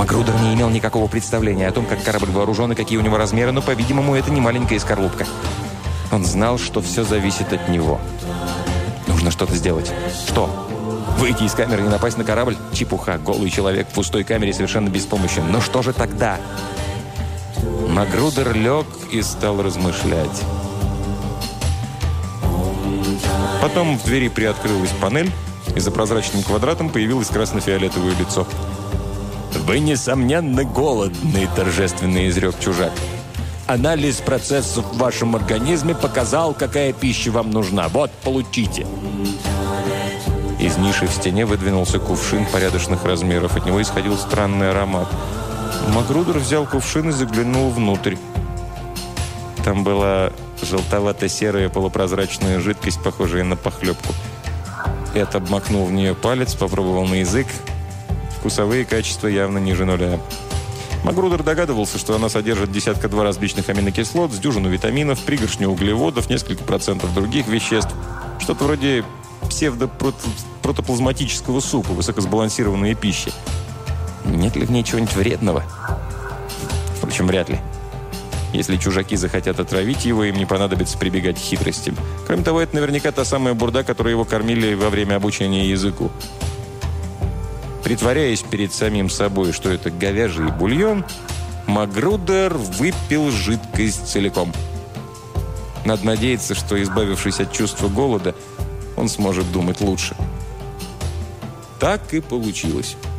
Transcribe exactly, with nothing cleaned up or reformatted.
Магрудер не имел никакого представления о том, как корабль вооружен и какие у него размеры, но, по-видимому, это не маленькая скорлупка. Он знал, что все зависит от него. Нужно что-то сделать. Что? Выйти из камеры и напасть на корабль? Чепуха. Голый человек в пустой камере совершенно беспомощен. Но что же тогда? Магрудер лег и стал размышлять. Потом в двери приоткрылась панель, и за прозрачным квадратом появилось красно-фиолетовое лицо. «Вы, несомненно, голодный», – торжественно изрек чужак. «Анализ процессов в вашем организме показал, какая пища вам нужна. Вот, получите». Из ниши в стене выдвинулся кувшин порядочных размеров. От него исходил странный аромат. Магрудер взял кувшин и заглянул внутрь. Там была желтовато-серая полупрозрачная жидкость, похожая на похлебку. Эд обмакнул в нее палец, попробовал на язык. Вкусовые качества явно ниже нуля. Магрудер догадывался, что она содержит десятка-два различных аминокислот, с дюжину витаминов, пригоршню углеводов, несколько процентов других веществ. Что-то вроде псевдопротоплазматического супа, высокосбалансированной пищи. Нет ли в ней чего-нибудь вредного? Впрочем, вряд ли. Если чужаки захотят отравить его, им не понадобится прибегать к хитростям. Кроме того, это наверняка та самая бурда, которой его кормили во время обучения языку. Притворяясь перед самим собой, что это говяжий бульон, Магрудер выпил жидкость целиком. Надо надеяться, что, избавившись от чувства голода, он сможет думать лучше. Так и получилось.